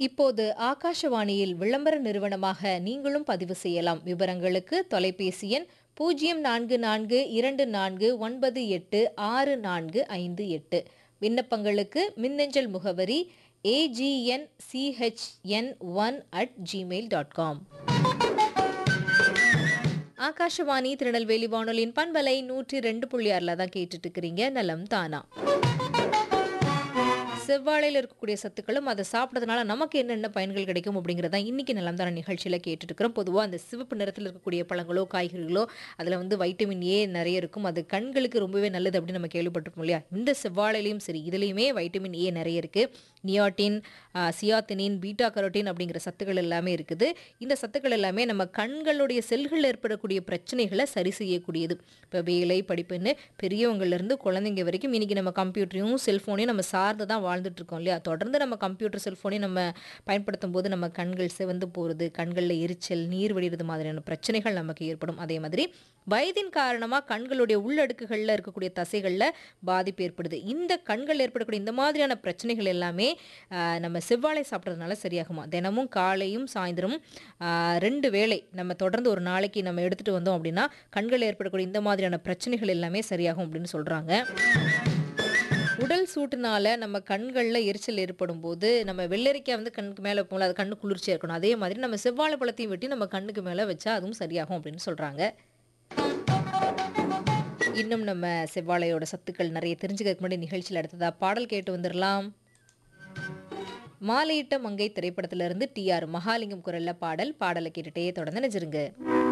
இப்போது ஆகாஷவாணியில் விளம்பர நிறுவனமாக நீங்களும் பதிவு செய்யலாம். விவரங்களுக்கு தொலைபேசி எண் 042494986458. விண்ணப்பங்களுக்கு மின்னஞ்சல் முகவரி agnchin1@gmail.com. ஆகாஷவாணி திருநெல்வேலி வானொலியின் பண்பலை 102.6 தான் கேட்டுட்டு இருக்கிறீங்க. நலம் தானா. செவ்வாழையில் இருக்கக்கூடிய சத்துக்களும் அதை சாப்பிட்றதுனால நமக்கு என்னென்ன பயன்கள் கிடைக்கும் அப்படிங்கிறத இன்னைக்கு நலம் தான நிகழ்ச்சியில் கேட்டுட்டு இருக்கிறோம். பொதுவாக அந்த சிவப்பு நிறத்தில் இருக்கக்கூடிய பழங்களோ காய்கறிகளோ அதில் வந்து வைட்டமின் ஏ நிறைய இருக்கும். அது கண்களுக்கு ரொம்பவே நல்லது அப்படின்னு நம்ம கேள்விப்பட்டிருப்போம் இல்லையா. இந்த செவ்வாழையிலையும் சரி இதுலேயுமே வைட்டமின் ஏ நிறைய இருக்குது. நியாட்டின், சியாத்தினின், பீட்டா கரோட்டின் அப்படிங்கிற சத்துக்கள் எல்லாமே இருக்குது. இந்த சத்துக்கள் எல்லாமே நம்ம கண்களுடைய செல்களில் ஏற்படக்கூடிய பிரச்சனைகளை சரி செய்யக்கூடியது. இப்போ வேலை படிப்புன்னு பெரியவங்கள்லேருந்து குழந்தைங்க வரைக்கும் இன்றைக்கி நம்ம கம்ப்யூட்டரையும் செல்ஃபோனையும் நம்ம சார்ந்து தான் வாழ்ந்துட்டு இருக்கோம் இல்லையா. தொடர்ந்து நம்ம கம்ப்யூட்டர் செல்ஃபோனையும் நம்ம பயன்படுத்தும் போது நம்ம கண்கள் சிவந்து போகிறது, கண்களில் எரிச்சல், நீர் வடிகிறது மாதிரியான பிரச்சனைகள் நமக்கு ஏற்படும். அதே மாதிரி வயதின் காரணமாக கண்களுடைய உள்ளடுக்குகளில் இருக்கக்கூடிய தசைகளில் பாதிப்பு ஏற்படுது. இந்த கண்கள் ஏற்படக்கூடிய இந்த மாதிரியான பிரச்சனைகள் எல்லாமே நம்ம செவ்வாழை சாப்பிட்றதுனால சரியாகுமா. தினமும் காலையும் சாயந்தரமும் 2 வேளை நம்ம தொடர்ந்து ஒரு நாளைக்கு நம்ம எடுத்துகிட்டு வந்தோம் அப்படின்னா கண்கள் ஏற்படக்கூடிய இந்த மாதிரியான பிரச்சனைகள் எல்லாமே சரியாகும் அப்படின்னு சொல்கிறாங்க. உடல் சூட்டுனால நம்ம கண்களில் எரிச்சல் ஏற்படும் போது நம்ம வெள்ளரிக்காய் வந்து கண்ணுக்கு மேலே வைப்போம்ல, அது கண்ணு குளிர்ச்சியாக இருக்கணும். அதே மாதிரி நம்ம செவ்வாழை பழத்தையும் வெட்டி நம்ம கண்ணுக்கு மேலே வச்சா அதுவும் சரியாகும் அப்படின்னு சொல்கிறாங்க. இன்னும் நம்ம செவ்வாழையோட சத்துக்கள் நிறைய தெரிஞ்சுக்கிறதுக்கு முன்னாடி நிகழ்ச்சியில் அடுத்ததா பாடல் கேட்டு வந்துடலாம். மாலையிட்ட மங்கை திரைப்படத்திலிருந்து TR மகாலிங்கம் குரல்ல பாடலை கேட்டுட்டே தொடர்ந்து நினைச்சிருங்க.